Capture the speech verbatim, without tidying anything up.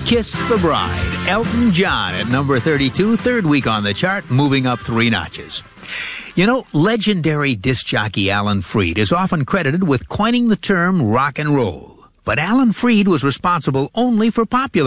Kiss the Bride, Elton John at number thirty-two, third week on the chart, moving up three notches. You know, legendary disc jockey Alan Freed is often credited with coining the term rock and roll. But Alan Freed was responsible only for popular